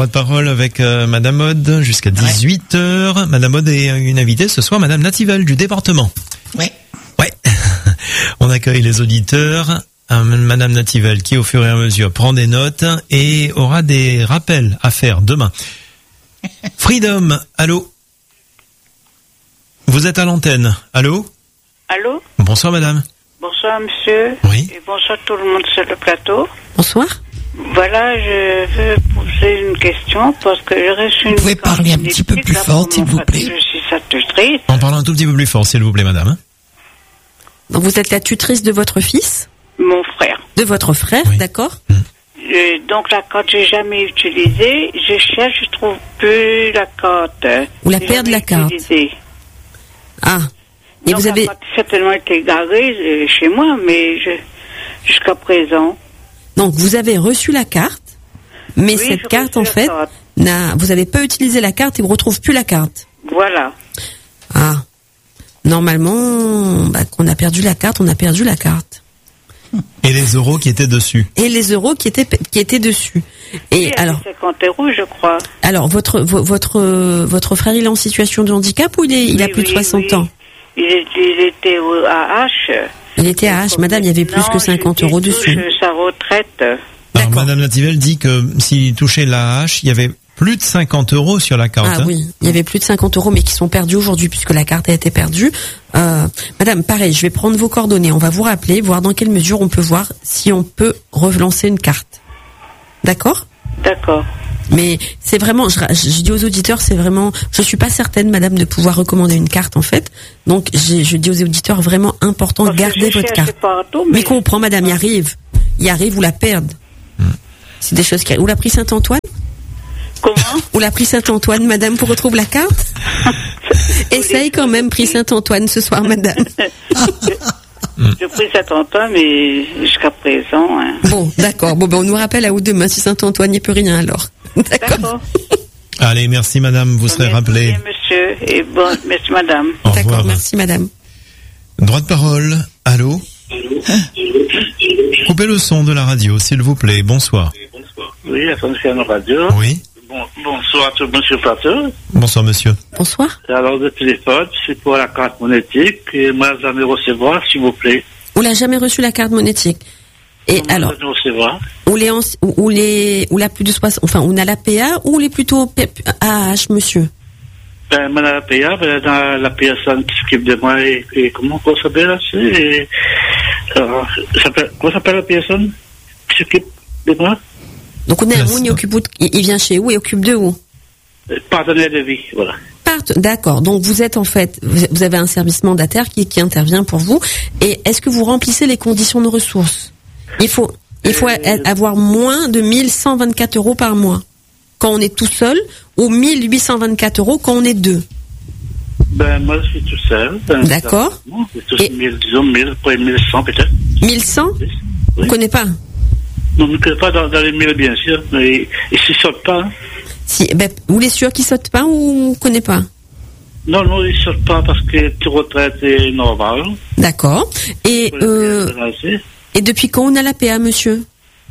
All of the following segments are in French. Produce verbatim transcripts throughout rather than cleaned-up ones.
droit de parole avec euh, Madame Aude jusqu'à dix-huit heures. Ouais. Madame Aude est une invitée ce soir, Madame Nativel du département. Oui. Ouais. On accueille les auditeurs. Madame Nativel qui au fur et à mesure prend des notes et aura des rappels à faire demain. Freedom, allô? Vous êtes à l'antenne, allô? Allô? Bonsoir madame. Bonsoir monsieur. Oui. Et bonsoir tout le monde sur le plateau. Bonsoir. Voilà, je veux poser une question parce que j'ai reçu une... Vous pouvez parler un petit peu plus fort s'il vous plaît. Je suis sa tutrice. En parlant un tout petit peu plus fort s'il vous plaît madame. Donc vous êtes la tutrice de votre fils? Mon frère. De votre frère, oui. D'accord. Mmh. Euh, donc la carte, j'ai jamais utilisée. Je cherche, je trouve plus la carte. Vous la perdez la carte. Utilisée. Ah. Et donc, vous avez... la carte a certainement été garée euh, chez moi, mais je, jusqu'à présent. Donc vous avez reçu la carte, mais oui, cette carte en fait, carte. n'a... vous n'avez pas utilisé la carte et vous ne retrouvez plus la carte. Voilà. Ah. Normalement, bah, qu'on a perdu la carte, on a perdu la carte. Et les euros qui étaient dessus. Et les euros qui étaient qui étaient dessus. Et oui, alors cinquante euros, je crois. Alors votre votre votre frère, il est en situation de handicap ou il est il oui, a plus oui, de soixante oui. ans? Il, est, il était au, à H. Il était à H, madame, il y avait plus non, que cinquante euros dessus. Sa retraite. Alors, madame Nativel dit que s'il touchait la H, il y avait plus de cinquante euros sur la carte. Ah hein. oui, il y avait plus de cinquante euros, mais qui sont perdus aujourd'hui puisque la carte a été perdue. Euh, madame, pareil, je vais prendre vos coordonnées. On va vous rappeler, voir dans quelle mesure on peut voir si on peut relancer une carte. D'accord ? D'accord. Mais c'est vraiment, je, je dis aux auditeurs, c'est vraiment, je suis pas certaine, madame, de pouvoir recommander une carte en fait. Donc, je, je dis aux auditeurs, vraiment important, Parce gardez votre carte. Partout, mais mais comprends, madame, il arrive, il arrive, vous la perdez. Hmm. C'est des choses qui. Où l'a pris Saint-Antoine ? Comment ? Où l'a pris Saint-Antoine, madame, pour retrouver la carte ? Essaye quand même, pris Saint-Antoine ce soir, madame. Je prie Saint-Antoine, mais jusqu'à présent. Hein. Bon, d'accord. Bon, ben on nous rappelle à ou demain si Saint-Antoine n'y peut rien alors. D'accord. d'accord. Allez, merci madame, vous serez rappelé. Merci monsieur, et bon, merci madame. Au d'accord, revoir. merci madame. Droit de parole, allô ? Coupez le son de la radio, s'il vous plaît, bonsoir. Oui, attention à la radio. Oui. Bon, bonsoir à tout monsieur Plateau. Bonsoir monsieur. Bonsoir. Alors le téléphone, c'est pour la carte monétique, et moi j'aimerais recevoir, s'il vous plaît. On n'a jamais reçu la carte monétique. Et Comment alors, recevoir ou les, ou, ou les, ou la plus de soixante, enfin, on a la P A ou les plutôt A H, monsieur? Ben, moi, la P A, ben, dans la personne qui s'occupe de moi, et, et comment on s'appelle là, c'est, alors, comment s'appelle la personne qui s'occupe de moi? Donc, on est à où, il occupe où, il vient chez où et occupe de où? Partenaire de vie, voilà. Part, d'accord. Donc, vous êtes en fait, vous avez un service mandataire qui, qui intervient pour vous. Et est-ce que vous remplissez les conditions de ressources? Il faut, il faut euh... avoir moins de mille cent vingt-quatre euros par mois quand on est tout seul, ou mille huit cent vingt-quatre euros quand on est deux. Ben, moi, je suis tout seul. Ben, d'accord. C'est tout, et... mille, disons, mille, mille cent peut-être. mille cent? Oui. Vous ne connaissez pas? Non, je ne connais pas dans, dans les mille, bien sûr, mais ils ne sautent pas. Hein. Si, ben, vous les sûr qu'ils ne sautent pas ou vous ne connaissez pas? Non, non, ils ne sautent pas parce que tu retraite est normal. D'accord. Et, euh, et depuis quand on a la P A, monsieur?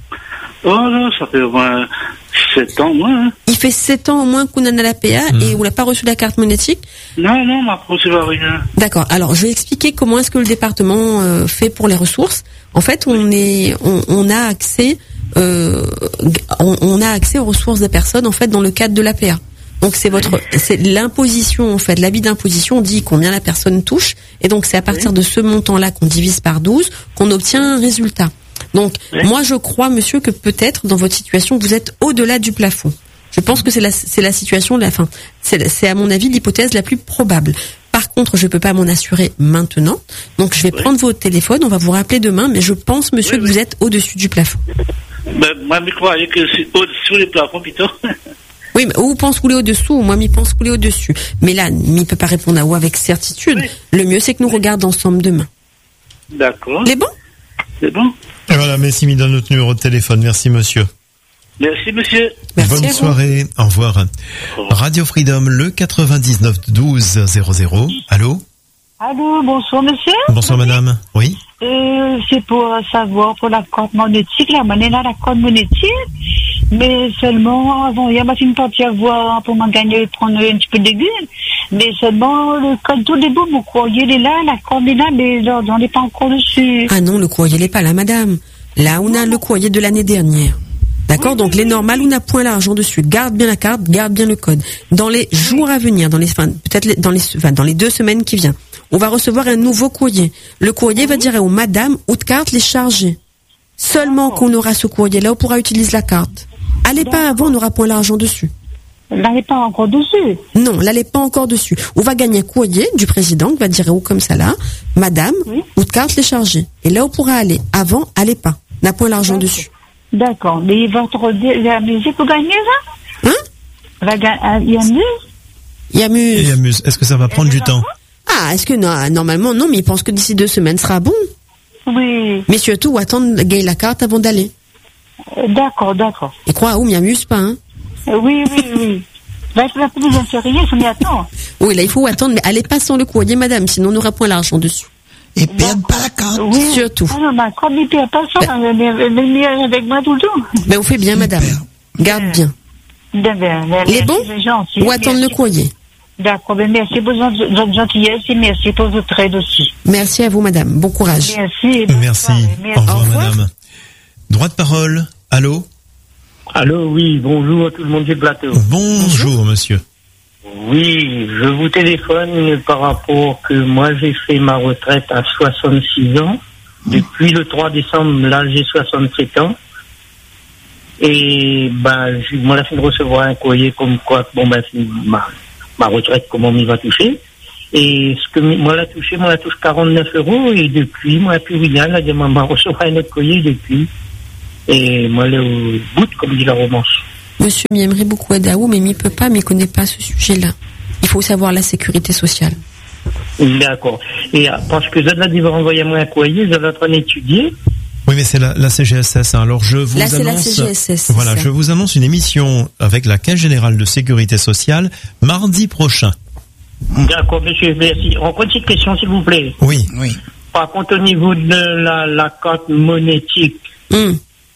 Oh non, ça fait au moins sept ans, moi. Hein. Il fait sept ans au moins qu'on en a la P A mmh. et on n'a pas reçu la carte monétique? Non, non, on m'a reçu rien. D'accord. Alors, je vais expliquer comment est-ce que le département euh, fait pour les ressources. En fait, on est, on, on a accès, euh, on, on a accès aux ressources des personnes, en fait, dans le cadre de la P A. Donc, c'est votre, c'est l'imposition, en fait, l'avis d'imposition dit combien la personne touche. Et donc, c'est à partir oui. de ce montant-là qu'on divise par douze qu'on obtient un résultat. Donc, oui. moi, je crois, monsieur, que peut-être, dans votre situation, vous êtes au-delà du plafond. Je pense que c'est la, c'est la situation de la fin. C'est, c'est, à mon avis, l'hypothèse la plus probable. Par contre, je peux pas m'en assurer maintenant. Donc, je vais oui. prendre votre téléphone, on va vous rappeler demain, mais je pense, monsieur, oui, que oui. vous êtes au-dessus du plafond. Ben, moi, je croyais que c'est au-dessous du plafond, plutôt. Oui, mais ou pense couler au-dessous, ou moi, m'y pense couler au-dessus. Mais là, m'y peut pas répondre à vous avec certitude. Oui. Le mieux, c'est que nous regardions ensemble demain. D'accord. C'est bon? C'est bon. Et voilà, merci, mis dans notre numéro de téléphone. Merci, monsieur. Merci, monsieur. Merci. Bonne soirée. Au revoir. Au revoir. Radio Freedom, le quatre-vingt-dix-neuf douze zéro zéro. Allô? Allô, bonsoir, monsieur. Bonsoir, madame. Oui. Euh, c'est pour savoir pour la carte monétique, la monnaie là, la carte monétique. Mais seulement, avant, il y a ma fille partie à voir pour m'en gagner, prendre un petit peu de légumes. Mais seulement, le code tout debout, mon courrier, il est là, la corde est là, mais on n'est pas encore dessus. Ah non, le courrier n'est pas là, madame. Là, on a le courrier de l'année dernière. D'accord? Donc, les normales, on n'a point l'argent dessus. Garde bien la carte, garde bien le code. Dans les jours à venir, dans les, enfin, peut-être les- dans les, enfin, dans les deux semaines qui viennent, on va recevoir un nouveau courrier. Le courrier va dire aux madame, ou de carte les charger. Seulement qu'on aura ce courrier-là, on pourra utiliser la carte. Allez pas avant, on n'aura point l'argent dessus. Là, n'est pas encore dessus. Non, là, elle n'est pas encore dessus. On va gagner un courrier du président qui va dire où comme ça là, madame, Oui. ou de carte les charger. Et là, on pourra aller. Avant, allez pas. N'a point l'argent dessus. D'accord. Mais votre, la musique, vous gagnez ça? Hein? La ga- Il y a mieux? Il y a mieux. Et amuse. Est-ce que ça va prendre du temps? Ah, est-ce que non, normalement, non, mais il pense que d'ici deux semaines sera bon. Oui. Mais surtout, attendre de gagner la carte avant d'aller. Euh, D'accord, d'accord. Et crois, ou m'y amuse pas, hein. Euh, Oui, oui, oui. Là, je ne peux plus en faire rien, je m'y attends. Oui, là, il faut attendre, mais allez pas sans le courrier, madame, sinon on n'aura point l'argent dessus. Et perdre pas la carte. Oui. Surtout. Ah non, ma corde, il ne perd pas ça. Elle est- elle est avec moi tout le temps. Mais on fait bien, madame. Garde bien. D'accord. Il est bon? C'est gentil. Ou attendre le Merci. courrier. D'accord, ben merci pour votre votre gentillesse et merci pour votre aide aussi. Merci à vous, madame. Bon courage. Merci. et bonne Merci. soirée. Au revoir, Au revoir. madame. Droit de parole. Allô? Allô, oui, bonjour à tout le monde du plateau. Bonjour, monsieur. Oui, je vous téléphone par rapport que moi j'ai fait ma retraite à soixante-six ans. Depuis le trois décembre, là j'ai soixante-sept ans. Et ben, je- moi, là, je viens de recevoir un courrier comme quoi, bon, ben, c'est ma, ma retraite, comment m'y va toucher. Et ce que m- moi, la touché, moi, la touche quarante-neuf euros. Et depuis, moi, puis William, là, demande à recevoir un autre courrier depuis. Et moi, là, au bout, comme dit la romance. Monsieur m'y aimerait beaucoup aider à vous, mais m'y peut pas, mais il connaît pas ce sujet-là. Il faut savoir la sécurité sociale. D'accord. Et euh, parce que Zad là, il va renvoyer moi un courrier, Zad est en train d'étudier. Oui, mais c'est la, la C G S S. hein. Alors, je vous Là, c'est la annonce. C G S S, c'est Voilà, ça. je vous annonce une émission avec la Caisse Générale de Sécurité Sociale mardi prochain. D'accord, monsieur, merci. Encore une petite question, s'il vous plaît. Oui. Oui. Par contre, au niveau de la, la carte monétique, Hum.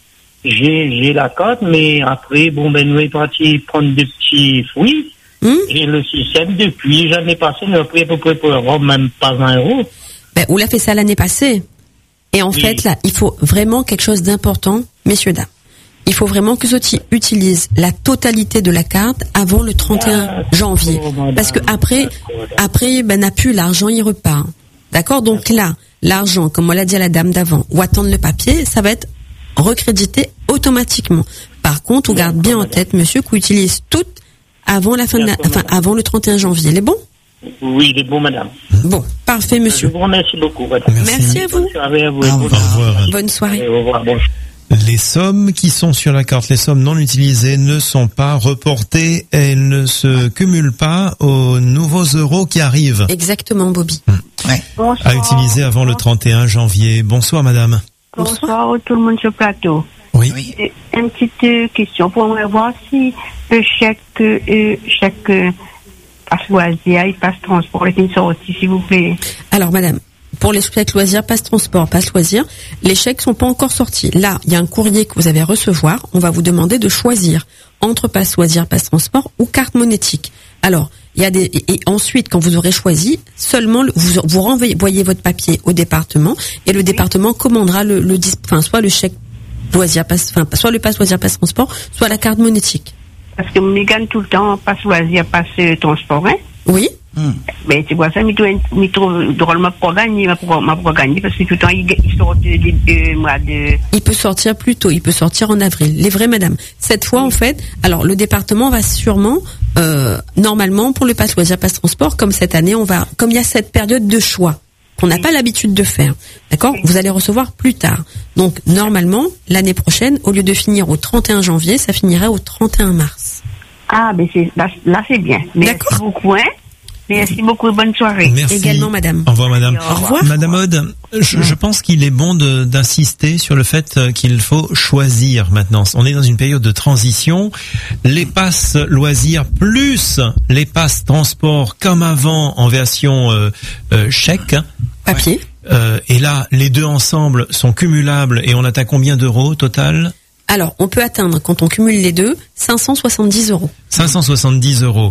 j'ai, j'ai la carte, mais après, bon, ben, nous, est parti prendre des petits fruits. Hum. Et le système, depuis, jamais passé, nous, après, à peu près pour Europe, même pas un euro. Ben, on l'a fait ça l'année passée. Et en Oui. fait, là, il faut vraiment quelque chose d'important, messieurs, dames. Il faut vraiment que Zoti utilise la totalité de la carte avant le trente et un janvier. Parce que après, après, ben, n'a plus l'argent, il repart. D'accord? Donc là, l'argent, comme on l'a dit à la dame d'avant, ou attendre le papier, ça va être recrédité automatiquement. Par contre, on garde bien en tête, monsieur, qu'on utilise tout avant la fin de la, enfin, avant le trente et un janvier. Il est bon? Oui, il est bon, madame. Bon. Parfait, Je monsieur. vous remercie beaucoup, madame. Merci. Merci à vous. Bonne soirée à vous. Au et Au bonne- revoir. Bonne soirée. Au revoir, bon. Les sommes qui sont sur la carte, les sommes non utilisées ne sont pas reportées. Elles ne se cumulent pas aux nouveaux euros qui arrivent Exactement, Bobby. Ouais. Bonsoir. à utiliser avant le trente et un janvier. Bonsoir, madame. Bonsoir à tout le monde sur le plateau. Oui. Oui. Et une petite euh, question pour voir si le chèque, euh, chèque euh, passe loisir, il passe transport, il sort aussi, s'il vous plaît. Alors, madame, pour les chèques loisirs, passe transport, passe loisirs, les chèques sont pas encore sortis. Là, il y a un courrier que vous avez à recevoir. On va vous demander de choisir entre passe loisirs, passe transport ou carte monétique. Alors, il y a des, et, et ensuite, quand vous aurez choisi, seulement le- vous, vous renvoyez votre papier au département et le département commandera le, le dis- enfin, soit le chèque loisir, passe, enfin, soit le passe loisir, passe transport, soit la carte monétique. Parce que me gagne tout le temps, passe loisir, passe euh, transport, hein. Oui? Ben, tu vois ça, mais tu trouve drôlement pour gagner, mais pour, pour gagner, parce que tout le temps, il, il sort de, de, de, moi, de, Il peut sortir plus tôt, il peut sortir en avril. Les vrais, madame. Cette fois, en fait, alors le département va sûrement, euh, normalement, pour le pass loisir, pass transport, comme cette année, on va, comme il y a cette période de choix qu'on n'a pas l'habitude de faire, d'accord? Vous allez recevoir plus tard. Donc, normalement, l'année prochaine, au lieu de finir au trente et un janvier, ça finirait au trente et un mars. ah, ben, c'est, là, là c'est bien. Merci D'accord. beaucoup, hein. Merci beaucoup, bonne soirée. Merci. Également, madame. Au revoir, madame. Au revoir. Madame Aude, je, je pense qu'il est bon de- d'insister sur le fait euh, qu'il faut choisir maintenant. On est dans une période de transition. Les passes loisirs plus les passes transport comme avant en version euh, euh, chèque. Papier. Euh, et là, les deux ensemble sont cumulables et on atteint combien d'euros au total? Alors, on peut atteindre, quand on cumule les deux, cinq cent soixante-dix euros. cinq cent soixante-dix euros.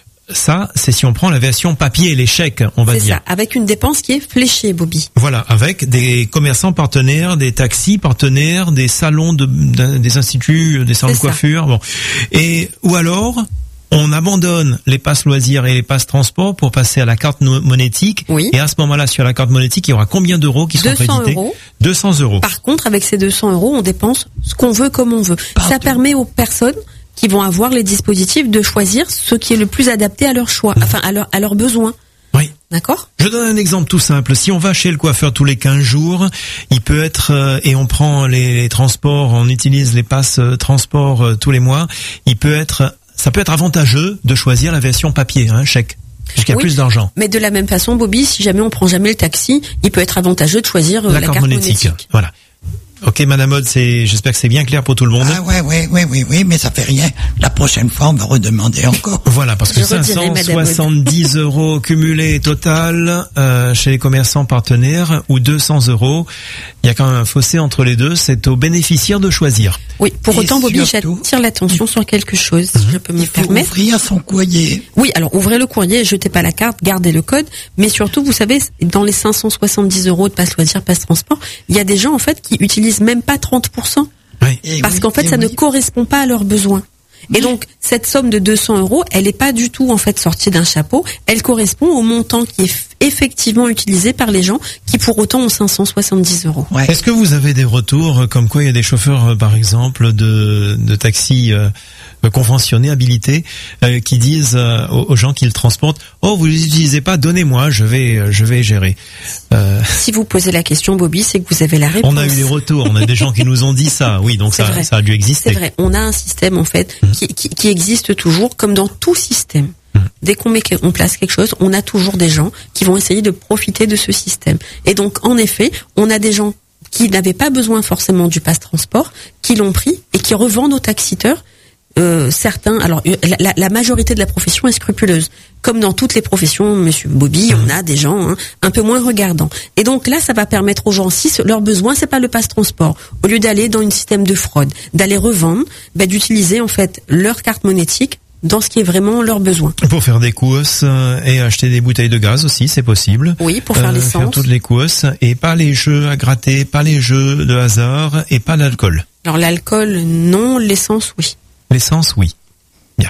Ça, c'est si on prend la version papier, les chèques, on va C'est dire. ça, avec une dépense qui est fléchée, Bobby. Voilà, avec des commerçants partenaires, des taxis partenaires, des salons de, de- des instituts, des salons de C'est ça. coiffure, bon. Et, ou alors, on abandonne les passes loisirs et les passes transport pour passer à la carte no- monétique. Oui. Et à ce moment-là, sur la carte monétique, il y aura combien d'euros qui sont deux cents crédités? euros. deux cents euros. Par contre, avec ces deux cents euros, on dépense ce qu'on veut comme on veut. Partout. Ça permet aux personnes qui vont avoir les dispositifs de choisir ce qui est le plus adapté à leur choix, enfin à leur à leurs besoins. Oui. D'accord ? Je donne un exemple tout simple. Si on va chez le coiffeur tous les quinze jours, il peut être, euh, et on prend les, les transports, on utilise les passes euh, transport euh, tous les mois, il peut être, ça peut être avantageux de choisir la version papier, hein, chèque, puisqu'il y a Oui. plus d'argent. Mais de la même façon, Bobby, si jamais on prend jamais le taxi, il peut être avantageux de choisir euh, La, la, carte, monétique. Voilà. Ok, Madame Aude, c'est, j'espère que c'est bien clair pour tout le monde. Ah ouais, ouais, ouais, oui, oui, mais ça fait rien. La prochaine fois, on va redemander encore. Voilà, parce que Je redirai, Madame cinq cent soixante-dix euros cumulés total euh, chez les commerçants partenaires ou deux cents euros, il y a quand même un fossé entre les deux. C'est aux bénéficiaires de choisir. Oui, pour Et autant, Bobby, surtout- j'attire l'attention sur quelque chose, si je peux me Il faut permettre. ouvrir son courrier. Oui, alors ouvrez le courrier, jetez pas la carte, gardez le code, mais surtout, vous savez, dans les cinq cent soixante-dix euros de passe loisir, passe transport, il y a des gens en fait qui utilisent même pas trente pour cent Oui. Et parce oui, qu'en fait, et ça ne oui. correspond pas à leurs besoins. Et donc, cette somme de deux cents euros, elle n'est pas du tout en fait sortie d'un chapeau. Elle correspond au montant qui est f- effectivement utilisé par les gens qui, pour autant, ont cinq cent soixante-dix euros. Ouais. Est-ce que vous avez des retours euh, comme quoi il y a des chauffeurs, euh, par exemple, de, de taxis euh, euh, conventionnés, habilités, euh, qui disent euh, aux, aux gens qu'ils transportent, oh, vous les utilisez pas, donnez-moi, je vais, euh, je vais gérer. Euh, Si vous posez la question, Bobby, c'est que vous avez la réponse. on a eu des retours, on a des gens qui nous ont dit ça. Oui, donc C'est ça, vrai. ça a dû exister. C'est vrai, on a un système en fait qui, qui, qui existe toujours, comme dans tout système. Dès qu'on met, on place quelque chose, on a toujours des gens qui vont essayer de profiter de ce système. Et donc, en effet, on a des gens qui n'avaient pas besoin forcément du passe transport, qui l'ont pris et qui revendent aux taxiteurs. Euh, certains, alors la, la, la majorité de la profession est scrupuleuse. Comme dans toutes les professions, Monsieur Bobby, on a des gens hein, un peu moins regardants. Et donc là, ça va permettre aux gens, si ce- leur besoin, c'est pas le passe transport, au lieu d'aller dans un système de fraude, d'aller revendre, bah, d'utiliser en fait leur carte monétique dans ce qui est vraiment leur besoin. Pour faire des courses euh, et acheter des bouteilles de gaz aussi, c'est possible. Oui, pour faire Euh, l'essence. Faire toutes les courses et pas les jeux à gratter, pas les jeux de hasard et pas l'alcool. Alors l'alcool, non, l'essence, oui. L'essence, oui. Bien.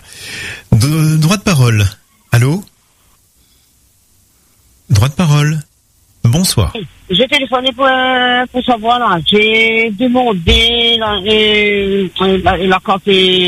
De, droit de parole. Allô? Droit de parole. Bonsoir. J'ai téléphoné pour, euh, pour savoir, là, j'ai demandé la, euh, la, la carte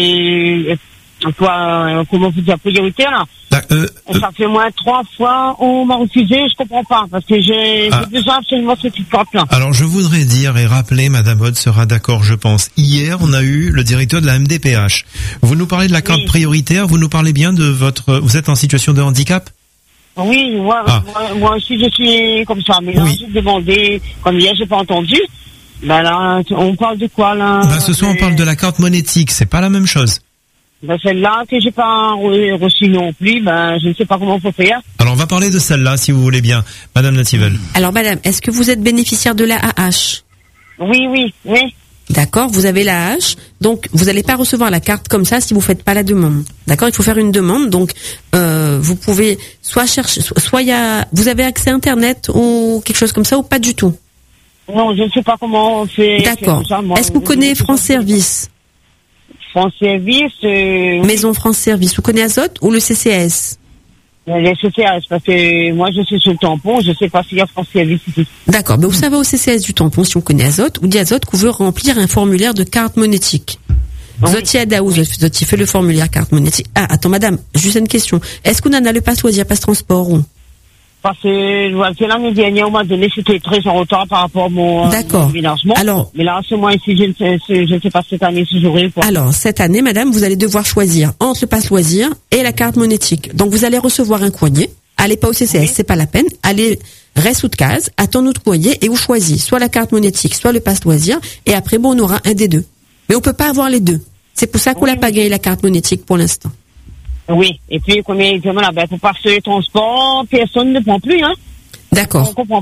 euh, quoi, euh, comment vous dire, prioritaire, là. D'ac- euh, euh, Ça fait moins trois fois, on m'a refusé, je comprends pas, parce que j'ai Ah. j'ai besoin absolument de cette carte-là. alors je voudrais dire et rappeler, Madame Aude sera d'accord, je pense. Hier, on a eu le directeur de la M D P H. Vous nous parlez de la carte Oui. prioritaire, vous nous parlez bien de votre... Vous êtes en situation de handicap? Oui, moi, Ah. moi, moi aussi, je suis comme ça, mais là, Oui. j'ai demandé, comme hier, j'ai pas entendu. Ben là, on parle de quoi, là? Ben, ce soir, on parle de la carte monétique, c'est pas la même chose. Ben, celle-là, que j'ai pas re- reçue non plus, ben, je ne sais pas comment faut faire. Alors, on va parler de celle-là, si vous voulez bien. Madame Nativel. Alors madame, est-ce que vous êtes bénéficiaire de l'A A H? Oui, oui, oui. D'accord, vous avez l'A A H, donc vous n'allez pas recevoir la carte comme ça si vous faites pas la demande. D'accord, il faut faire une demande, donc euh, vous pouvez soit chercher, soit soit il y a, vous avez accès à Internet ou quelque chose comme ça ou pas du tout. Non, je ne sais pas comment on fait. D'accord. fait ça, moi. Est-ce que vous connaissez France Service, France Service, euh, Maison France Service, vous connaissez Azote ou le C C S? les C C S, parce que moi je suis sur le tampon, je ne sais pas s'il y a France Service ici. D'accord, mais vous savez au C C S du tampon, si on connaît Azote, ou dit Azote qu'on veut remplir un formulaire de carte monétique. Oui. Zotier Daou, Zotier fait le formulaire carte monétique. Ah, attends madame, juste une question. Est-ce qu'on en a le passe loisir, passe transport ou? Parce que je vois que l'année dernière, on m'a donné, c'était très en retard par rapport à mon, D'accord. mon aménagement. Alors- Mais là, ce mois-ci, je ne sais, je ne sais pas cette année si j'aurai ou pas. Alors, cette année, madame, vous allez devoir choisir entre le passe loisir et la carte monétique. Donc, vous allez recevoir un courrier. Allez pas au C C S, Oui. c'est pas la peine. Allez, reste sous de case, attends notre courrier et vous choisissez soit la carte monétique, soit le passe loisir. Et après, bon, on aura un des deux. Mais on peut pas avoir les deux. C'est pour ça qu'on Oui, n'a pas oui. gagné la carte monétique pour l'instant. Oui. Et puis, comme il dit, là, ben, pour passer les transports, personne ne prend plus, hein. D'accord. On comprend pas.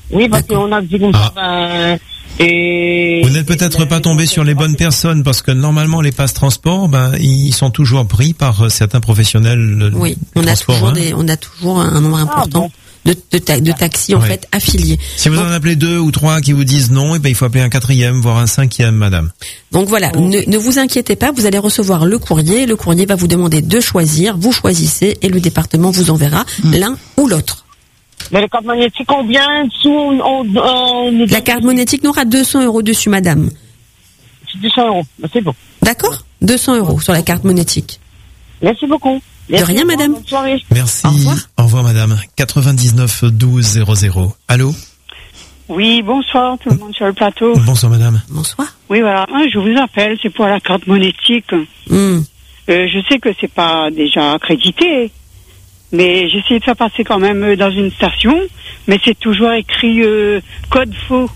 Oui, parce D'accord. qu'on a dit comme Ah. ça, ben, et... Vous n'êtes peut-être pas tombé sur les bonnes personnes parce que normalement les passes transport, ben ils sont toujours pris par euh, certains professionnels. Oui, de on a transport, toujours hein. des, on a toujours un nombre important bon. de, de, ta- de taxis en Ouais. fait affiliés. Si vous en appelez deux ou trois qui vous disent non, et ben il faut appeler un quatrième, voire un cinquième, madame. Donc voilà, ne, ne vous inquiétez pas, vous allez recevoir le courrier. Le courrier va vous demander de choisir. Vous choisissez et le département vous enverra l'un ou l'autre. Mais le carte magnétique, combien de sous on, on, on La carte monétique n'aura deux cents euros dessus, madame. C'est deux cents euros. Ben, c'est bon. D'accord? deux cents euros sur la carte monétique. Merci beaucoup. Merci, rien, au revoir, madame. Bonne soirée. Merci. Au revoir. Au revoir, madame. quatre-vingt-dix-neuf douze zéro zéro. Allô? Oui, bonsoir tout le monde sur le plateau. Bonsoir, madame. Bonsoir. Oui, voilà, hein, je vous appelle, c'est pour la carte monétique. Hmm. Euh, je sais que c'est pas déjà accrédité, mais j'ai essayé de faire passer quand même dans une station, mais c'est toujours écrit euh, code faux.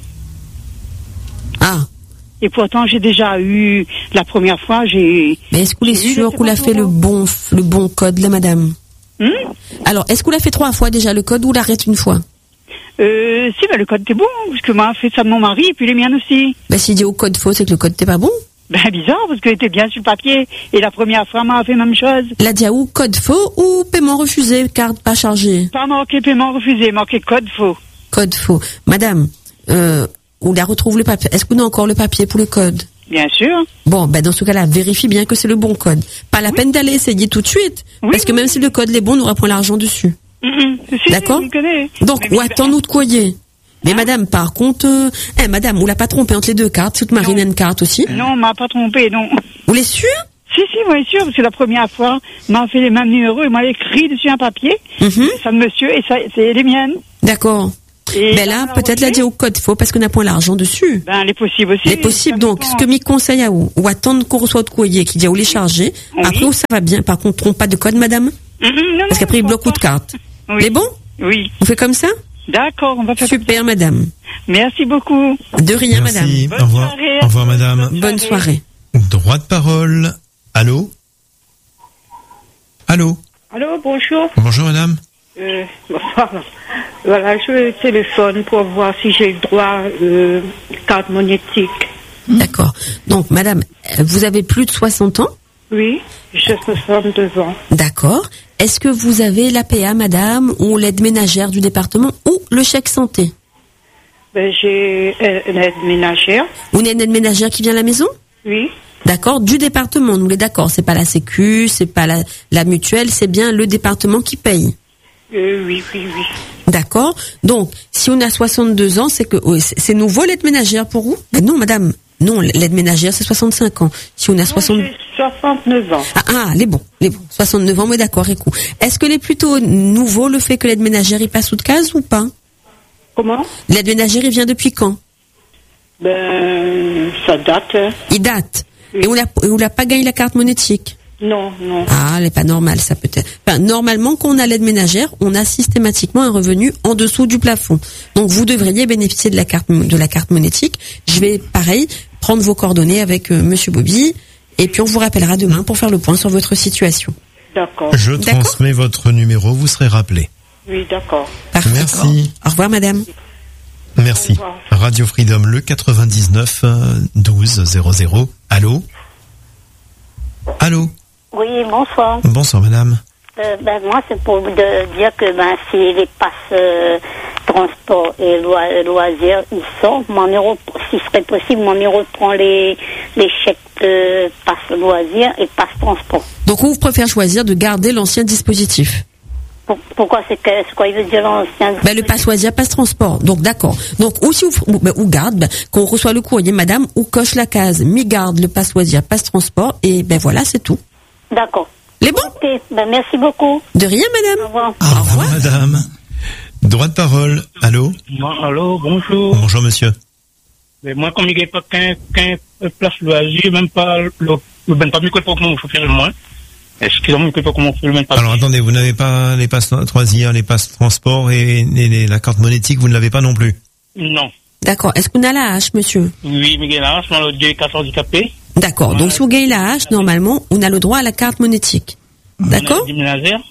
Ah. Et pourtant, j'ai déjà eu, la première fois, j'ai... Mais est-ce que vous êtes J'ai eu sûr les qu'on l'a fait le bon, le bon code, là, madame? Hmm Alors, est-ce qu'on l'a fait trois fois déjà le code ou l'arrête une fois? euh, si, bah, le code était bon, parce que moi, fait ça de mon mari, et puis les miennes aussi. Ben, s'il dit au code faux, c'est que le code n'était pas bon. Ben, bizarre, parce qu'il était bien sur le papier, et la première fois, m'a fait la même chose. La Diaou, code faux ou paiement refusé, carte pas chargée? Pas marqué paiement refusé, marqué code faux. Code faux. Madame, euh, on la retrouve le papier. Est-ce qu'on a encore le papier pour le code? Bien sûr. Bon, ben dans ce cas-là, vérifie bien que c'est le bon code. Pas la peine d'aller essayer tout de suite, Oui, parce que oui. même si le code est bon, on aura point l'argent dessus. Mm-mm. Si, D'accord. si, je connais. Donc, Mais- ou attends-nous de courrier. Mais madame, par contre, euh, eh, madame, on l'a pas trompé entre les deux cartes. Toute Marine a une carte aussi. Non, on m'a pas trompé, non. Vous l'êtes sûr? Si, si, moi, sûr, parce que la première fois, on m'a fait les mêmes numéros, il m'a écrit dessus un papier, Mhm. ça de monsieur, et ça, c'est les miennes. D'accord. Et Ben là, on a peut-être la refait. dire au code faux parce qu'on n'a point l'argent dessus. Ben, les possibles aussi. C'est possible, Ça donc, dépend. ce que m'y conseille à vous, ou attendre qu'on reçoive de courrier qui dit à où les charger. Oui. Après, où ça va bien. Par contre, trompe pas de code, madame. Mm, mm, non, Parce non, qu'après, il je bloque pense de pas. cartes. Oui. Mais bon, Oui. on fait comme ça? D'accord, on va faire Super, madame. Merci beaucoup. De rien, Merci. Bonne Au revoir. soirée. Au revoir, madame. madame. Bonne soirée. Droit de parole. Allô? Allô? Allô, bonjour. Bonjour, madame. Euh, bonsoir. Voilà, je téléphone pour voir si j'ai le droit euh, carte monétique. D'accord. Donc, madame, euh, vous avez plus de soixante ans? Oui, j'ai soixante-deux ans. D'accord. Est-ce que vous avez l'A P A, madame, ou l'aide ménagère du département, ou le chèque santé? Ben, j'ai euh, une aide ménagère. Ou une aide ménagère qui vient à la maison? Oui, D'accord, du département, nous les d'accord, c'est pas la sécu, c'est pas la, la mutuelle, c'est bien le département qui paye. euh, oui, oui, oui. D'accord. Donc, si on a soixante-deux ans, c'est que oui, c'est c'est nouveau l'aide ménagère pour vous? Mais non, madame. Non, l'aide ménagère, c'est soixante-cinq ans. Si on a soixante... J'ai soixante-neuf ans. Ah, ah, les bons, les bons. soixante-neuf ans, mais d'accord, écoute. Est-ce que les plutôt nouveau le fait que l'aide ménagère, il passe sous de case ou pas? Comment? L'aide ménagère, il vient depuis quand? Ben, ça date. hein. Il date. Et on a, et on n'a pas gagné la carte monétique. Non, non. Ah, elle n'est pas normale, ça peut-être. Enfin, normalement, quand on a l'aide ménagère, on a systématiquement un revenu en dessous du plafond. Donc, vous devriez bénéficier de la carte, de la carte monétique. Je vais, pareil, prendre vos coordonnées avec euh, Monsieur Bobby, et puis on vous rappellera demain pour faire le point sur votre situation. D'accord. Je D'accord. transmets votre numéro, vous serez rappelé. Oui, d'accord. Parfait. Merci. Au revoir, madame. Merci. Au revoir. Radio Freedom, le quatre-vingt-dix-neuf douze zéro zéro. Allô? Allô? Oui, bonsoir. Bonsoir, madame. Euh, ben, moi, c'est pour de dire que ben, si les passes euh, transport et loi, loisirs, ils sortent, mon numéro, s'il serait possible, mon numéro prend les, les chèques de passes loisirs et passes transport. Donc, on vous préfère choisir de garder l'ancien dispositif. Pour- pourquoi c'est que, c'est quoi il veut dire l'ancien? Ben, le passe loisir, passe transport. Donc, d'accord. Donc, ou si vous, ou, ben, ou garde, ben, quand on reçoit le courrier, madame, ou coche la case, mi garde le passe loisir, passe transport, et ben voilà, c'est tout. D'accord. Les bons? Ok, ben, merci beaucoup. De rien, Au madame. revoir. Au revoir, madame. Droit de parole. Allô? Moi, allô, bonjour. Bonjour, monsieur. Mais moi, comme il n'y a pas qu'un, qu'un place loisir, même pas le, le ben pas mieux que pas comment faut faire le moins. Est-ce qu'ils ont mieux que pas comment faire le même pas? Alors, attendez, vous n'avez pas les passes loisirs, les passes transport et, et les- la carte monétique, vous ne l'avez pas non plus. Non. D'accord. Est-ce qu'on a la hache, monsieur? Oui, Miguel Arras, moi, le deux quatre handicapé. D'accord. Donc, si vous gagnez la hache, normalement, on a le droit à la carte monétique. D'accord? Déménagère.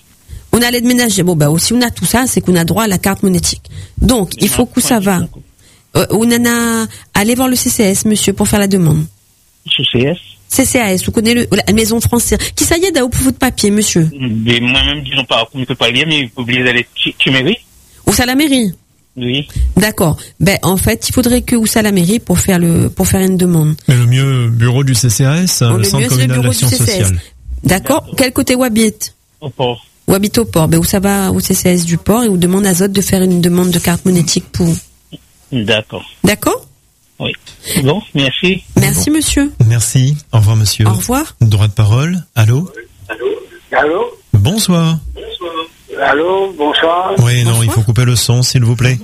On a l'aide ménagère. Bon, bah, aussi, on a tout ça, c'est qu'on a droit à la carte monétique. Donc, il faut que ça va. Euh, on en a, allez voir le C C S, monsieur, pour faire la demande. C C S? C C A S, vous connaissez le, la maison française. Qui ça y est, d'ailleurs, pour votre papier, monsieur? Mais moi-même, disons pas, on ne peut pas lire, mais il faut oublier d'aller, tu, tu mairie? Où ça, la mairie? Oui. D'accord. Ben, en fait, il faudrait que où ça, la mairie, pour faire le, pour faire une demande. Mais le mieux, bureau du C C A S, oh, le centre communal d'action sociale. D'accord. Quel côté où habite? Au port. Où habite au port? Ben, où ça va, au C C A S du port, et où demande à Zot de faire une demande de carte monétique pour. D'accord. D'accord? Oui. Bon, merci. Merci, bon. Monsieur. Merci. Au revoir, monsieur. Au revoir. Droit de parole. Allô? Allô? Allô? Bonsoir. Bonsoir. Allô? Bonsoir. Oui, non, Bonsoir. il faut couper le son, s'il vous plaît.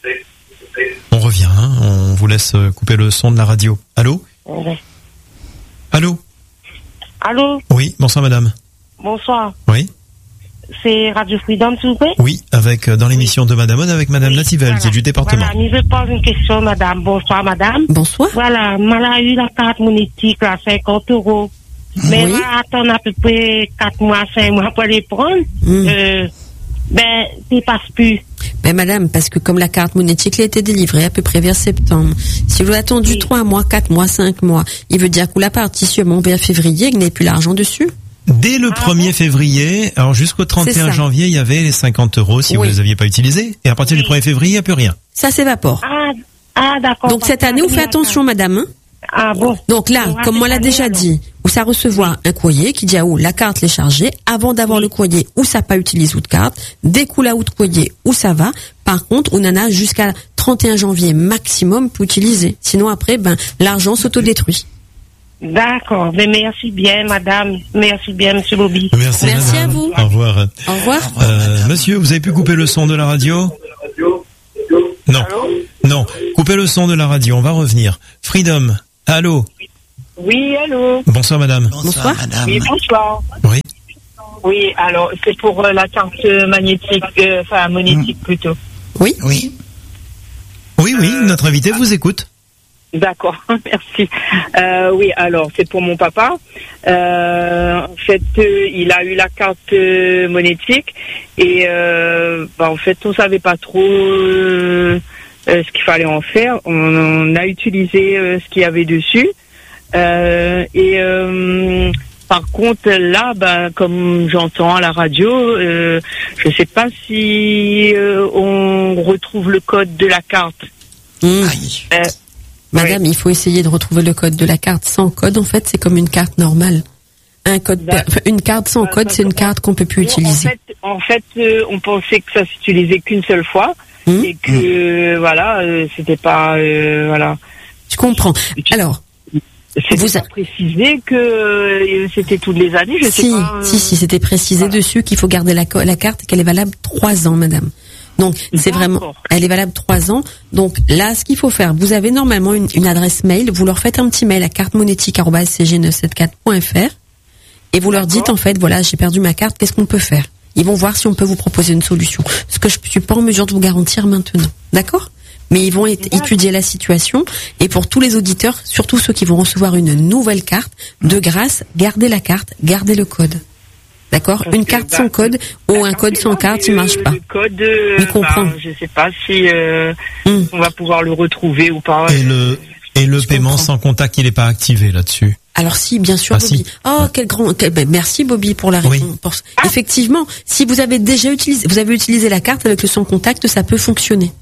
On revient, hein, on vous laisse couper le son de la radio. Allô? Oui. Allô? Allô? Oui, bonsoir, madame. Bonsoir. Oui? C'est Radio Freedom, s'il vous plaît? Oui, avec, dans l'émission de Madame Aude avec Madame Oui, Nativelle, voilà. qui est du département. Voilà, je pose une question, madame. Bonsoir, madame. Bonsoir. Voilà, mal a eu la carte monétique à cinquante euros. Mais Oui. on va attendre à peu près quatre mois, cinq mois pour les prendre. Mm. Euh, ben, il passe plus. Ben, madame, parce que comme la carte monétique elle a été délivrée à peu près vers septembre, si vous avez attendu Oui. trois mois, quatre mois, cinq mois, il veut dire que la partie sûrement vers février, il n'y a plus l'argent dessus. Dès le premier février, alors jusqu'au trente et un C'est ça. janvier, il y avait les cinquante euros si Oui. vous les aviez pas utilisés. Et à partir du premier février, il n'y a plus rien. Ça s'évapore. Ah, ah d'accord. Donc cette année, vous faites attention, madame. Hein. Ah bon. Donc là, On va comme moi l'a cette déjà année, dit, où ça recevoir un courrier qui dit ah, où la carte est chargée, avant d'avoir le courrier où ça pas utilisé ou de carte, dès qu'on l'a ou de courrier où ça va, par contre, on en a jusqu'à trente et un janvier maximum pour utiliser. Sinon après, ben, l'argent s'autodétruit. D'accord. Mais merci bien, madame. Merci bien, monsieur Bobby. Merci, Merci madame. à vous. Au revoir. Au revoir. Euh, monsieur, vous avez pu couper le son de la radio? Non. Non. Coupez le son de la radio, on va revenir. Freedom. Allô? Oui, allô. Bonsoir, madame. Bonsoir, Bonsoir. madame. Oui, bonsoir. Oui. Oui, alors c'est pour euh, la carte euh, magnétique, euh, enfin monétique plutôt. Oui. Oui. Oui, oui, notre invité vous écoute. D'accord, merci. Euh, oui, alors c'est pour mon papa. Euh, en fait, euh, il a eu la carte euh, monétique et euh, bah, en fait, on savait pas trop euh, euh, ce qu'il fallait en faire. On, on a utilisé euh, ce qu'il y avait dessus euh, et euh, par contre, là, ben, comme j'entends à la radio, euh, je ne sais pas si euh, on retrouve le code de la carte. Mmh. Aïe. Euh, Madame, il faut essayer de retrouver le code de la carte. Sans code, en fait, c'est comme une carte normale. Un code, per- enfin, une carte sans code, c'est une carte qu'on peut plus non, utiliser. En fait, en fait euh, on pensait que ça s'utilisait qu'une seule fois Mmh. et que euh, voilà, euh, c'était pas euh, voilà, Tu comprends. Alors, c'était Vous a- pas précisé que euh, c'était toutes les années. Je sais si, pas. euh, si, si, c'était précisé voilà. dessus qu'il faut garder la, co- la carte et qu'elle est valable trois ans, madame. Donc, c'est D'accord. vraiment, elle est valable trois ans. Donc, là, ce qu'il faut faire, vous avez normalement une, une adresse mail, vous leur faites un petit mail à carte monétique arobase c g neuf cent soixante-quatorze point f r et vous leur dites, en fait, voilà, j'ai perdu ma carte, qu'est-ce qu'on peut faire? Ils vont voir si on peut vous proposer une solution. Ce que je suis pas en mesure de vous garantir maintenant. D'accord? Mais ils vont é- étudier la situation. Et pour tous les auditeurs, surtout ceux qui vont recevoir une nouvelle carte, de grâce, gardez la carte, gardez le code. D'accord? Parce Une que, carte bah, sans code ou un code sans carte, il marche pas. Le code, euh, Il comprend. bah, je sais pas si euh, Hum. on va pouvoir le retrouver ou pas. Et le, et le Je paiement comprends. sans contact, il n'est pas activé là-dessus. Alors si, bien sûr, Ah, Bobby. si. Oh, quel grand, quel- ben, merci Bobby pour la Oui. réponse. Effectivement, si vous avez déjà utilisé, vous avez utilisé la carte avec le sans contact, ça peut fonctionner.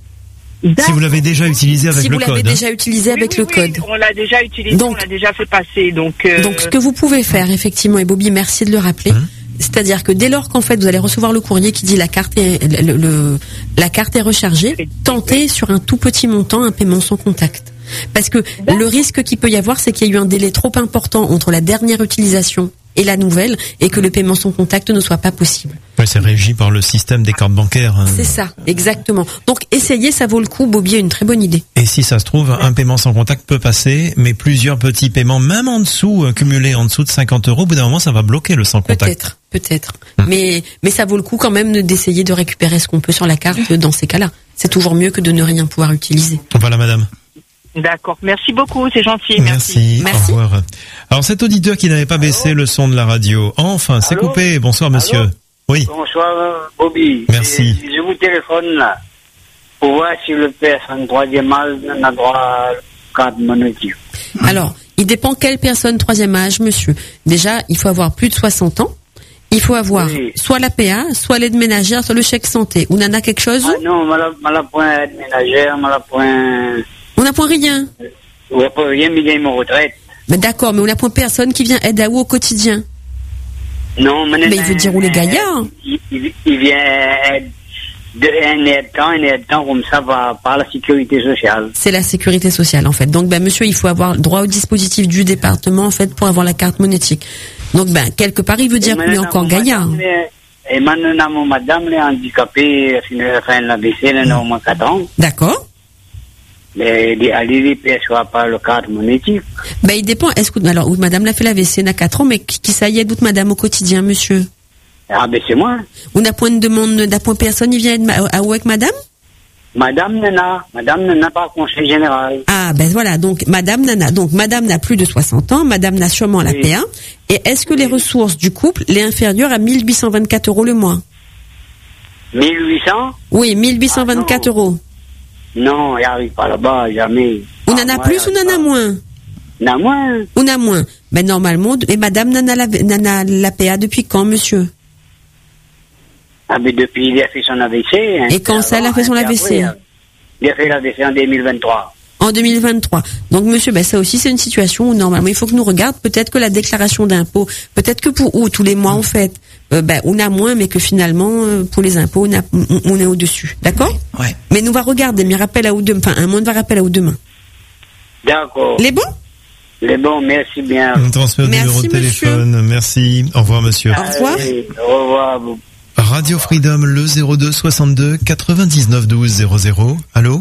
Si vous l'avez déjà utilisé avec Si le vous l'avez code. hein. déjà utilisé avec Oui, le oui, code. oui, on l'a déjà utilisé, Donc- on l'a déjà fait passer. Donc, euh, Donc, ce que vous pouvez faire, effectivement, et Bobby, merci de le rappeler, Hum. c'est-à-dire que dès lors qu'en fait vous allez recevoir le courrier qui dit la carte est, le, le- la carte est rechargée, tentez sur un tout petit montant un paiement sans contact. Parce que le risque qu'il peut y avoir, c'est qu'il y a eu un délai trop important entre la dernière utilisation et la nouvelle, et que le paiement sans contact ne soit pas possible. Ouais, c'est régi par le système des cartes bancaires. hein. C'est ça, exactement. Donc, essayez, ça vaut le coup. Bobby a une très bonne idée. Et si ça se trouve, un paiement sans contact peut passer, mais plusieurs petits paiements, même en dessous, euh, cumulés en dessous de cinquante euros, au bout d'un moment, ça va bloquer le sans contact. Peut-être, peut-être. Mais, mais ça vaut le coup quand même de- d'essayer de récupérer ce qu'on peut sur la carte dans ces cas-là. C'est toujours mieux que de ne rien pouvoir utiliser. Voilà, madame. d'accord. Merci beaucoup, c'est gentil. Merci. Merci. Au revoir. Alors, cet auditeur qui n'avait pas baissé le son de la radio, enfin, c'est Allô coupé. Bonsoir, monsieur. Allô Oui. Bonsoir, Bobby. Merci. Et je vous téléphone là pour voir si le personne troisième âge n'a droit à carte monétique. Alors, il dépend quelle personne troisième âge, monsieur. Déjà, il faut avoir plus de soixante ans. Il faut avoir Oui. soit l'A P A, soit l'aide ménagère, soit le chèque santé. On en a quelque chose? Ah non, je n'ai point aide ménagère, je n'ai point... On n'a point rien. On n'a pas rien, mais il y a une retraite. Mais d'accord, mais on n'a point personne qui vient aider à vous au quotidien. Non, mais... Mais il veut dire où les gaillards. Il, il, il vient aide de un aide-temps, un aide-temps comme ça par, par la sécurité sociale. C'est la sécurité sociale, en fait. Donc, ben, monsieur, il faut avoir droit au dispositif du département, en fait, pour avoir la carte monétique. Donc, ben, quelque part, il veut dire qu'il est encore gaillard. Et maintenant, mon madame, elle est handicapée, elle a fait un A V C, elle a au moins quatre ans. D'accord. Mais elle ne perçoit pas le carte monétique. Ben, il dépend. Est-ce que, alors, madame l'a fait la V C, elle a quatre ans, mais qui, qui ça y est, doute madame au quotidien, monsieur? Ah, ben, c'est moi. On n'a point de demande d'appoint personne, il vient être ma- à où avec madame? Madame Nana. Madame Nana, pas conseil général. Ah, ben voilà, donc madame Nana. Donc madame n'a plus de soixante ans, madame n'a sûrement la Oui. P A. Et est-ce que les ressources du couple est inférieure à mille huit cent vingt-quatre euros le mois? mille huit cents? Oui, mille huit cent vingt-quatre Ah, euros. Non, il n'arrive pas là-bas, jamais. On Ah, en a moi, plus ou il on en a moins? Il y en a moins. On a moins. Ben normalement, et madame Nana la, Nana la P A depuis quand, monsieur? Ah, mais depuis, il a fait son A V C. Hein, Et quand ça, elle a fait son hein, A V C? après, hein. Il a fait l'A V C en deux mille vingt-trois. En deux mille vingt-trois. Donc, monsieur, ben, ça aussi, c'est une situation où, normalement, il faut que nous regarde, peut-être que la déclaration d'impôt, peut-être que pour où, tous les mois, en fait, euh, ben, on a moins, mais que finalement, euh, pour les impôts, on, a, on, on est au-dessus. D'accord? Ouais. Mais nous va regarder, mais rappel à ou demain, enfin, un mois de va rappel à ou demain. D'accord. Les bons? Les bons, merci bien. On transmet le Merci, numéro de monsieur. téléphone. Merci. Au revoir, monsieur. Au revoir. Allez, au revoir. vous. Radio Freedom, le zéro deux soixante-deux quatre-vingt-dix-neuf douze zéro zéro. Allô?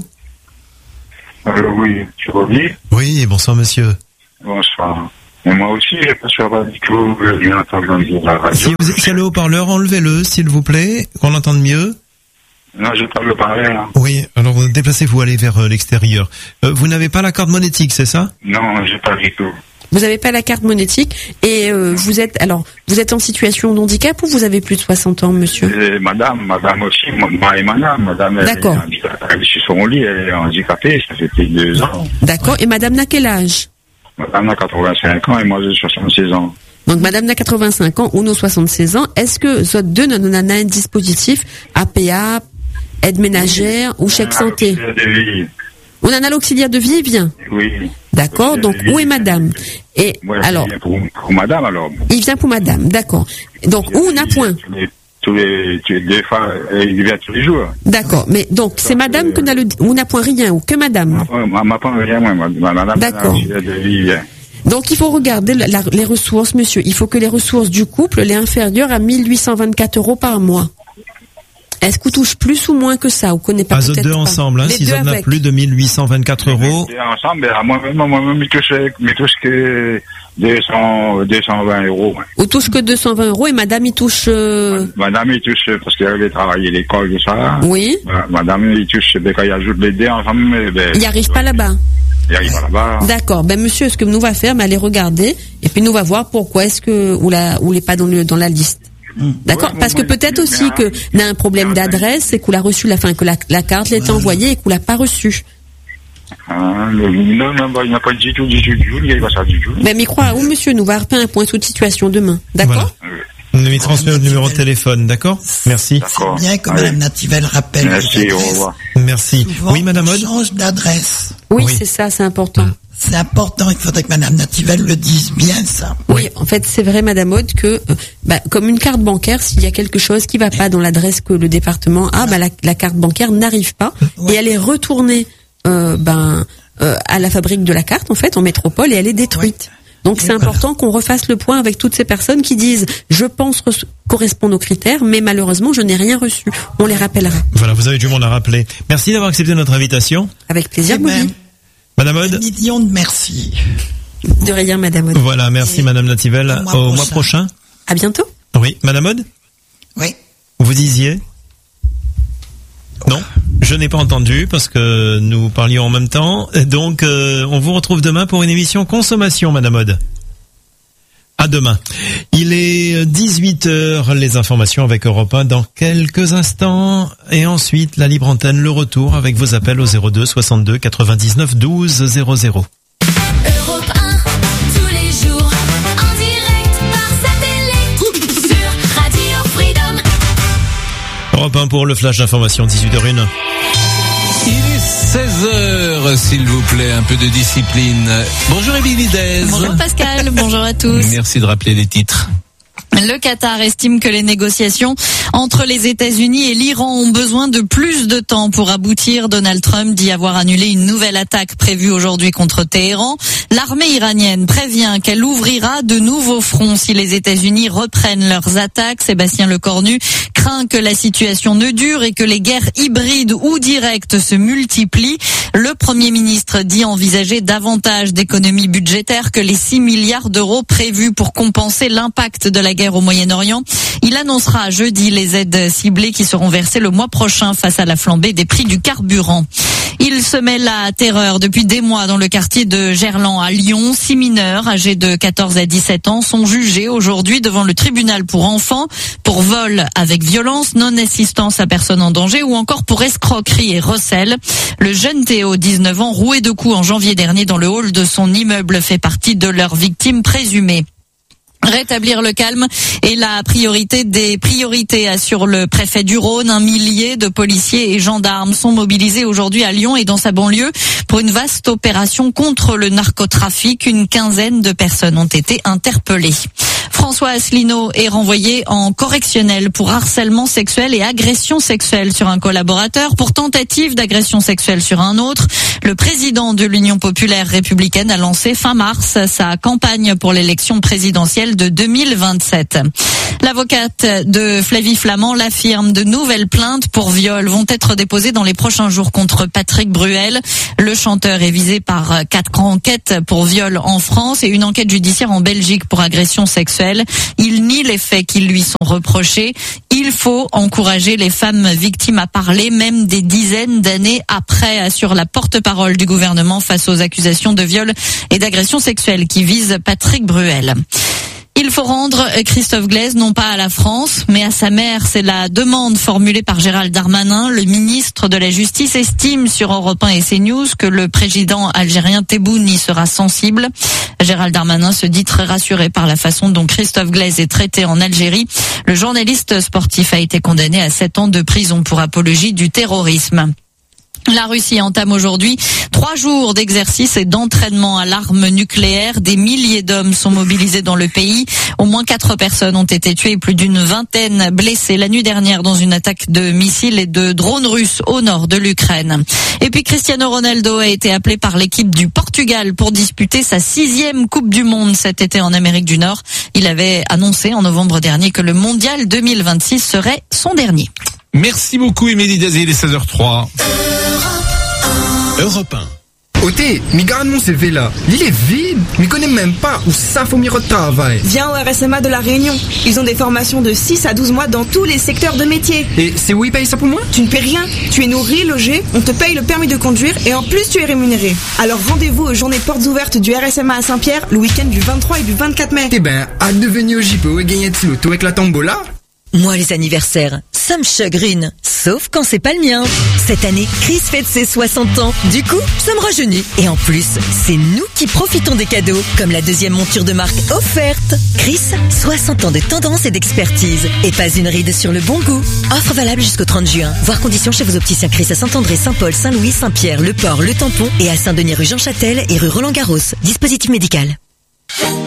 Alors oui, tu reviens? Oui, bonsoir, monsieur. Bonsoir. Et moi aussi, j'ai pas sur la radio, je viens entendre dire la radio. Si vous êtes sur le haut-parleur, enlevez-le, s'il vous plaît, qu'on l'entende mieux. Non, je parle parler, hein. Oui, alors déplacez-vous, allez vers euh, l'extérieur. Euh, vous n'avez pas la carte monétique, c'est ça? Non, j'ai pas du tout. Vous n'avez pas la carte monétique et euh, vous êtes alors vous êtes en situation de handicap ou vous avez plus de soixante ans, monsieur? Et madame, madame aussi, moi et madame, madame, elle est, D'accord. handicapée, elle est sur son lit, elle est handicapée, ça fait plus de deux ans. D'accord. Et madame n'a quel âge? Madame a quatre-vingt-cinq ans et moi j'ai soixante-seize ans. Donc madame n'a quatre-vingt-cinq ans ou nos soixante-seize ans. Est-ce que Z O T deux nous en a un dispositif A P A, aide ménagère ou chèque santé? De vie. On en a l'auxiliaire de vie, bien. Oui. D'accord. Donc où est madame? Et Ouais, alors, pour, pour madame alors. il vient pour madame. D'accord. Donc où on a point? Tous les, tous les, tous les deux fois, il vient tous les jours. D'accord. Mais donc c'est madame que n'a le on n'a point rien ou que madame? Ma ma pas rien, moi, ma- madame. D'accord. elle a de vie, vient. Donc il faut regarder la- la- les ressources, monsieur. Il faut que les ressources du couple les inférieures à mille huit cent vingt-quatre euros par mois. Est-ce qu'on touche plus ou moins que ça? Ou connaît pas À Z O T peut-être deux pas. ensemble, hein, Les si deux Z O T n'a avec. plus de mille huit cent vingt-quatre euros. Et ensemble, ben, moi-même, moi-même, il touche, il touche que deux cents, deux cent vingt euros. ouais. On touche que deux cent vingt euros et madame il touche... euh, Madame, il touche, parce qu'elle avait travaillé à l'école, tout ça. Oui. Ma- Madame, il touche, ben, quand il ajoute les deux ensemble, ben, Il n'y arrive pas là-bas. il arrive pas là-bas. D'accord. Ben monsieur, ce que nous va faire, ben, aller regarder et puis nous va voir pourquoi est-ce que ou la ou n'est pas dans le dans la liste. D'accord. Ouais, Parce que moi, peut-être moi, aussi mais, que hein. n'a un problème d'adresse et qu'on l'a reçu la fin que la, la carte l'est envoyée et qu'on l'a pas reçue. Hein, le- non, non, bah, il n'a pas du tout, du tout, du tout, il n'y a pas ça du tout. Mais m'y croire, où monsieur, nous va refaire un point sous situation demain. D'accord. Voilà. On lui transmet le numéro de téléphone, d'accord? Merci. D'accord. Bien que Allez. Mme Nativelle rappelle Merci, les au adresses. revoir. Merci. Souvent, Oui, madame on Aude? change d'adresse. Oui, Oui. c'est ça, c'est important. C'est important, il faudrait que Mme Nativelle le dise bien, ça. Oui, en fait, c'est vrai, Madame Aude, que euh, bah, comme une carte bancaire, s'il y a quelque chose qui va pas dans l'adresse que le département a, bah, la, la carte bancaire n'arrive pas Ouais. et elle est retournée euh, ben, euh, à la fabrique de la carte, en fait, en métropole, et elle est détruite. Donc, c'est Et voilà. important qu'on refasse le point avec toutes ces personnes qui disent « je pense reço- correspondre aux critères, mais malheureusement, je n'ai rien reçu ». On les rappellera. Voilà, vous avez du monde à rappeler. Merci d'avoir accepté notre invitation. Avec plaisir, Eh ben, Bobby. Madame un Aude? million de merci. De rien, Madame Aude. Voilà, merci Et Madame Nativelle. au mois Au mois prochain. prochain. À bientôt. Oui, Madame Aude? Oui. Vous disiez? Non, je n'ai pas entendu parce que nous parlions en même temps. Donc, euh, on vous retrouve demain pour une émission consommation, Madame Aude. À demain. Il est dix dix-huit heures, les informations avec Europe un dans quelques instants. Et ensuite, la libre antenne, le retour avec vos appels au zéro deux soixante-deux quatre-vingt-dix-neuf douze zéro zéro. Europe un, tous les jours, en direct par satellite, sur Radio Freedom. Europe un pour le flash d'information, dix-huit heures une. Il est seize heures, s'il vous plaît, un peu de discipline. Bonjour Émilie Dez. Bonjour Pascal, bonjour à tous. Merci de rappeler les titres. Le Qatar estime que les négociations entre les États-Unis et l'Iran ont besoin de plus de temps pour aboutir. Donald Trump dit avoir annulé une nouvelle attaque prévue aujourd'hui contre Téhéran. L'armée iranienne prévient qu'elle ouvrira de nouveaux fronts si les États-Unis reprennent leurs attaques. Sébastien Lecornu craint que la situation ne dure et que les guerres hybrides ou directes se multiplient. Le Premier ministre dit envisager davantage d'économies budgétaires que les six milliards d'euros prévus pour compenser l'impact de la guerre au Moyen-Orient. Il annoncera jeudi les aides ciblées qui seront versées le mois prochain face à la flambée des prix du carburant. Il semait la terreur depuis des mois dans le quartier de Gerland à Lyon. Six mineurs âgés de quatorze à dix-sept ans sont jugés aujourd'hui devant le tribunal pour enfants pour vol avec violence, non-assistance à personne en danger ou encore pour escroquerie et recel. Le jeune Théo, dix-neuf ans, roué de coups en janvier dernier dans le hall de son immeuble, fait partie de leurs victimes présumées. Rétablir le calme est la priorité des priorités, assure le préfet du Rhône. Un millier de policiers et gendarmes sont mobilisés aujourd'hui à Lyon et dans sa banlieue pour une vaste opération contre le narcotrafic. Une quinzaine de personnes ont été interpellées. François Asselineau est renvoyé en correctionnel pour harcèlement sexuel et agression sexuelle sur un collaborateur, pour tentative d'agression sexuelle sur un autre. Le président de l'Union populaire républicaine a lancé fin mars sa campagne pour l'élection présidentielle de deux mille vingt-sept. L'avocate de Flavie Flament l'affirme, de nouvelles plaintes pour viol vont être déposées dans les prochains jours contre Patrick Bruel. Le chanteur est visé par quatre enquêtes pour viol en France et une enquête judiciaire en Belgique pour agression sexuelle. Il nie les faits qui lui sont reprochés. Il faut encourager les femmes victimes à parler, même des dizaines d'années après, assure la porte-parole du gouvernement face aux accusations de viol et d'agression sexuelle qui visent Patrick Bruel. Il faut rendre Christophe Glaise non pas à la France, mais à sa mère. C'est la demande formulée par Gérald Darmanin. Le ministre de la Justice estime sur Europe un et CNews que le président algérien Tebboune y sera sensible. Gérald Darmanin se dit très rassuré par la façon dont Christophe Glaise est traité en Algérie. Le journaliste sportif a été condamné à sept ans de prison pour apologie du terrorisme. La Russie entame aujourd'hui trois jours d'exercice et d'entraînement à l'arme nucléaire. Des milliers d'hommes sont mobilisés dans le pays. Au moins quatre personnes ont été tuées et plus d'une vingtaine blessées la nuit dernière dans une attaque de missiles et de drones russes au nord de l'Ukraine. Et puis Cristiano Ronaldo a été appelé par l'équipe du Portugal pour disputer sa sixième Coupe du Monde cet été en Amérique du Nord. Il avait annoncé en novembre dernier que le Mondial deux mille vingt-six serait son dernier. Merci beaucoup Émilie Dez, il est seize heures trois. Europe un. Oté, mi garde mon C V là. Il est vide. Mi connais même pas où ça faut m'y retravailler. Viens au R S M A de la Réunion. Ils ont des formations de six à douze mois dans tous les secteurs de métier. Et c'est où ils payent ça pour moi? Tu ne paies rien. Tu es nourri, logé, on te paye le permis de conduire et en plus tu es rémunéré. Alors rendez-vous aux journées portes ouvertes du R S M A à Saint-Pierre le week-end du vingt-trois et du vingt-quatre mai. Eh ben, hâte de venir au J P O et gagner de l'auto avec la tombola. Moi, les anniversaires, ça me chagrine. Sauf quand c'est pas le mien. Cette année, Chris fête ses soixante ans. Du coup, ça me rajeunit. Et en plus, c'est nous qui profitons des cadeaux, comme la deuxième monture de marque offerte. Chris, soixante ans de tendance et d'expertise. Et pas une ride sur le bon goût. Offre valable jusqu'au trente juin. Voir conditions chez vos opticiens Chris à Saint-André, Saint-Paul, Saint-Louis, Saint-Pierre, Le Port, Le Tampon et à Saint-Denis rue Jean Châtel et rue Roland Garros. Dispositif médical.